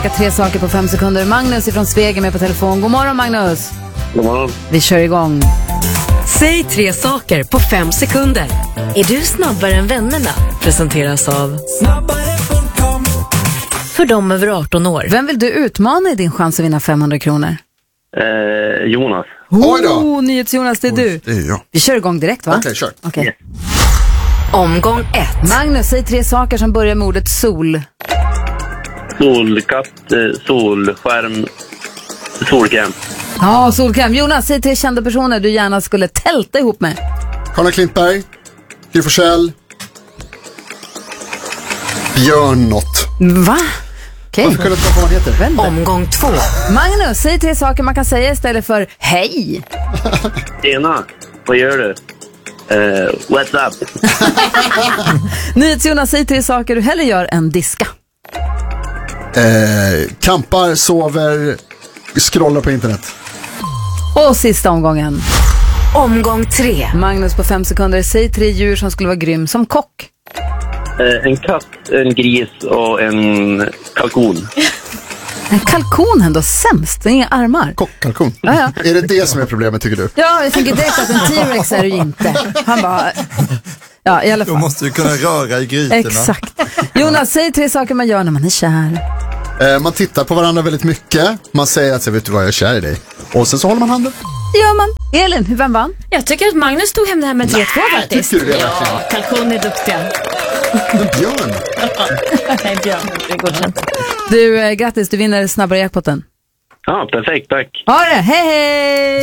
3 saker på 5 sekunder. Magnus ifrån Sveg är med på telefon. God morgon, Magnus. God morgon. Vi kör igång. Säg 3 saker på 5 sekunder. Är du snabbare än vännerna? Presenteras av Snabbare.com. För dem över 18 år. Vem vill du utmana i din chans att vinna 500 kronor? Jonas. Oj då. NyhetsJonas, det är du. Det är jag. Vi kör igång direkt, va? Okej, kör. Okej. Yes. Omgång 1. Magnus, säg 3 saker som börjar med ordet sol. Solkatt, solskärm, solkräm. Ja, solkräm. Jonas, säg 3 kända personer du gärna skulle tälta ihop med. Carla Klintberg, Gry Forssell, Björn något. Va? Okej. Varför kunde jag inte komma vad han heter? Omgång 2. Magnus, säg 3 saker man kan säga istället för hej. Tjena, vad gör du? What's up? NyhetsJonas, säg 3 saker du hellre gör än diska. Kampar, sover, scrollar på internet. Och sista omgången. Omgång 3. Magnus, på 5 sekunder, säg 3 djur som skulle vara grym som kock. En katt, en gris och en kalkon. En kalkon ändå sämst, inga armar. Kockkalkon. Ja. Är det det som är problemet, tycker du? Ja, jag tänker direkt att en T-Rex är det ju inte. Han bara... Ja, i alla fall. Då måste du kunna röra i grytorna. Exakt. Jonas, säg 3 saker man gör när man är kär. Man tittar på varandra väldigt mycket. Man säger att vet du vad, jag är kär i dig. Och sen så håller man handen. Det gör man. Elin, vem vann? Jag tycker att Magnus tog hem det här med 3-2 faktiskt. Tycker du det verkligen? Ja, kalkon är duktiga. Men Björn. Nej, Björn, det är godkänt. Du, grattis, du vinner snabbare jackpotten. Ja, perfekt, tack. Ha det, hej hej!